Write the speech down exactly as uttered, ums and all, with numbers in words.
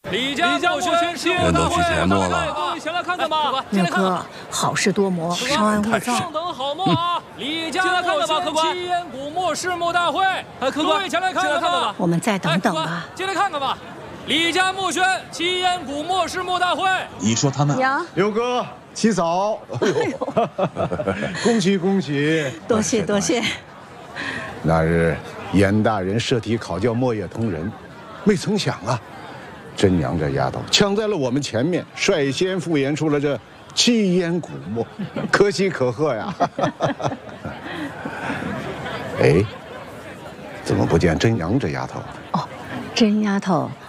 李家募宣谢幕大会， 节目了， 各位前来看看吧。 六哥，好事多磨，稍安勿躁。 上等好墨啊！李家募宣七烟古墨拭目大会，各位前来看看吧。 我们再等等吧。 进来看看吧。李家募宣七烟古墨拭目大会。 你说他们？ 娘， 六哥，七嫂，哎呦，恭喜恭喜！ 多谢多谢。 那日严大人设题考教墨叶同人，没曾想啊，真娘这丫头抢在了我们前面，率先复原出了这七烟古墨，可喜可贺呀！哎，怎么不见真娘这丫头？ 哦，真丫头